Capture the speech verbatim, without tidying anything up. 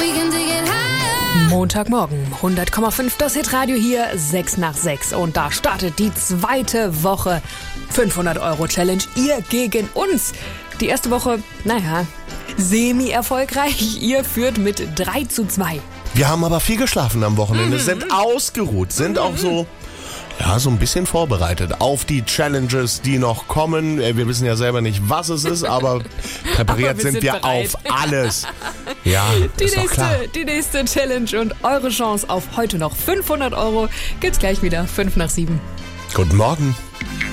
Montagmorgen, hundert Komma fünf, das Hitradio hier, sechs nach sechs. Und da startet die zweite Woche fünfhundert Euro Challenge. Ihr gegen uns. Die erste Woche, naja, semi-erfolgreich. Ihr führt mit drei zu zwei. Wir haben aber viel geschlafen am Wochenende, Mhm. sind ausgeruht, sind auch so... Ja, so ein bisschen vorbereitet auf die Challenges, die noch kommen. Wir wissen ja selber nicht, was es ist, aber präpariert Aber wir sind, sind wir bereit. auf alles. Ja, Die ist doch klar. nächste, die nächste Challenge und eure Chance auf heute noch fünfhundert Euro gibt's gleich wieder, fünf nach sieben. Guten Morgen.